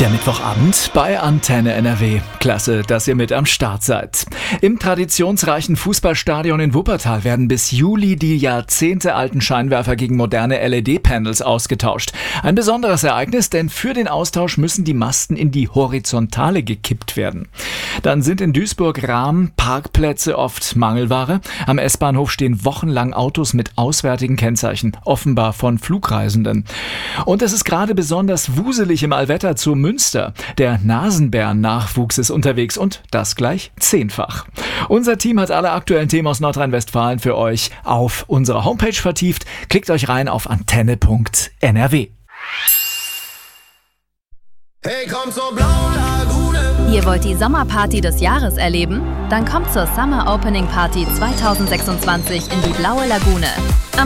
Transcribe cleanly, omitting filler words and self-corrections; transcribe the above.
Der Mittwochabend bei Antenne NRW. Klasse, dass ihr mit am Start seid. Im traditionsreichen Fußballstadion in Wuppertal werden bis Juli die jahrzehntealten Scheinwerfer gegen moderne LED-Panels ausgetauscht. Ein besonderes Ereignis, denn für den Austausch müssen die Masten in die Horizontale gekippt werden. Dann sind in Duisburg-Rahm Parkplätze oft Mangelware. Am S-Bahnhof stehen wochenlang Autos mit auswärtigen Kennzeichen, offenbar von Flugreisenden. Und es ist gerade besonders wuselig im Allwetter zu Münster. Der Nasenbären-Nachwuchs ist unterwegs und das gleich 10-fach. Unser Team hat alle aktuellen Themen aus Nordrhein-Westfalen für euch auf unserer Homepage vertieft. Klickt euch rein auf antenne.nrw. Hey, komm zur blauen Lagune. Ihr wollt die Sommerparty des Jahres erleben? Dann kommt zur Summer Opening Party 2026 in die Blaue Lagune.